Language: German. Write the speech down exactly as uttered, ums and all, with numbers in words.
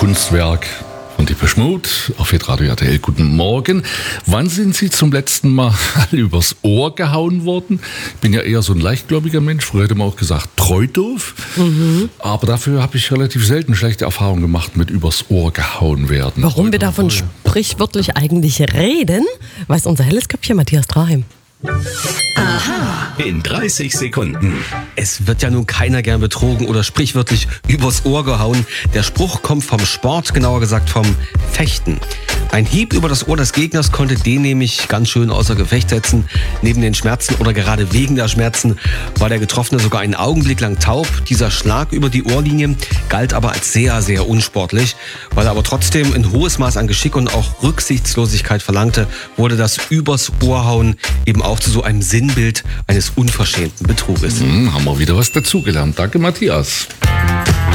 Kunstwerk von Depeche Mode auf Hitradio R T L. Guten Morgen. Wann sind Sie zum letzten Mal übers Ohr gehauen worden? Ich bin ja eher so ein leichtgläubiger Mensch. Früher hätte man auch gesagt, treu doof. Mhm. Aber dafür habe ich relativ selten schlechte Erfahrungen gemacht mit übers Ohr gehauen werden. Warum Heute wir davon Woche. sprichwörtlich eigentlich reden, weiß unser helles Köpfchen Matthias Traheim. In dreißig Sekunden. Es wird ja nun keiner gern betrogen oder sprichwörtlich übers Ohr gehauen. Der Spruch kommt vom Sport, genauer gesagt vom Fechten. Ein Hieb über das Ohr des Gegners konnte den nämlich ganz schön außer Gefecht setzen. Neben den Schmerzen oder gerade wegen der Schmerzen war der Getroffene sogar einen Augenblick lang taub. Dieser Schlag über die Ohrlinie galt aber als sehr, sehr unsportlich. Weil er aber trotzdem ein hohes Maß an Geschick und auch Rücksichtslosigkeit verlangte, wurde das übers Ohrhauen eben auch zu so einem Sinnbild eines unverschämten Betruges. Hm, haben wir wieder was dazugelernt. Danke, Matthias.